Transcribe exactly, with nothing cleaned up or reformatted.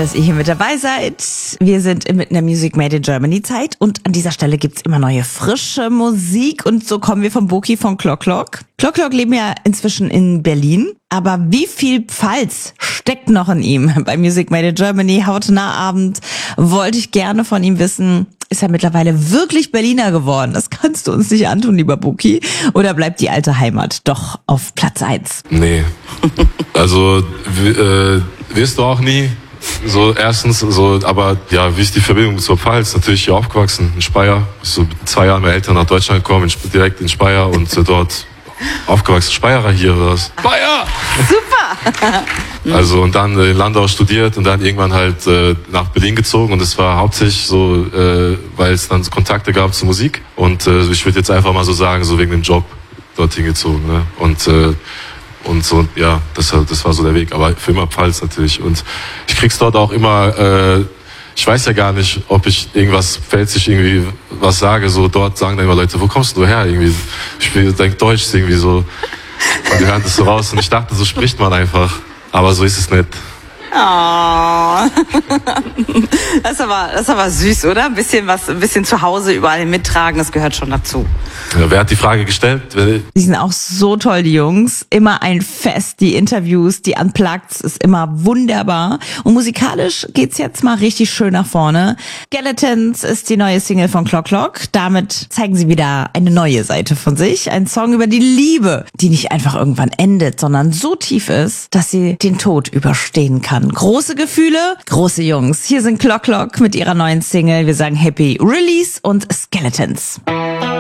dass ihr hier mit dabei seid. Wir sind mitten in der Music Made in Germany Zeit und an dieser Stelle gibt's immer neue frische Musik und so kommen wir vom Boki von Clock Clock. Clock Clock leben ja inzwischen in Berlin, aber wie viel Pfalz steckt noch in ihm? Bei Music Made in Germany, hautnah Abend, wollte ich gerne von ihm wissen, ist er mittlerweile wirklich Berliner geworden? Das kannst du uns nicht antun, lieber Boki. Oder bleibt die alte Heimat doch auf Platz eins? Nee, also äh, wirst du auch nie. So erstens, so, aber ja, wie ist die Verbindung zur Pfalz? Natürlich hier aufgewachsen in Speyer. So mit zwei Jahren meine Eltern nach Deutschland gekommen, in, direkt in Speyer und äh, dort aufgewachsen. Speyerer hier oder was? Speyer! Super! Also und dann in Landau studiert und dann irgendwann halt äh, nach Berlin gezogen und es war hauptsächlich so, äh, weil es dann Kontakte gab zur Musik und äh, ich würde jetzt einfach mal so sagen, so wegen dem Job dorthin gezogen, ne? Und äh, und so, ja, das, das war so der Weg, aber für immer Pfalz natürlich und ich krieg's dort auch immer, äh, ich weiß ja gar nicht, ob ich irgendwas pfälzisch irgendwie was sage, so dort sagen dann immer Leute, wo kommst du her irgendwie, ich denke Deutsch ist irgendwie so, und die hören das so raus und ich dachte, so spricht man einfach. Aber so ist es nicht. Oh. Das ist aber, das ist aber süß, oder? Ein bisschen was, ein bisschen zu Hause überall mittragen, das gehört schon dazu. Ja, wer hat die Frage gestellt? Die sind auch so toll, die Jungs. Immer ein Fest, die Interviews, die Unplugged ist immer wunderbar. Und musikalisch geht's jetzt mal richtig schön nach vorne. Skeletons ist die neue Single von Clock Clock. Damit zeigen sie wieder eine neue Seite von sich. Ein Song über die Liebe, die nicht einfach irgendwann endet, sondern so tief ist, dass sie den Tod überstehen kann. Große Gefühle, große Jungs. Hier sind Clock Clock mit ihrer neuen Single. Wir sagen Happy Release und Skeletons.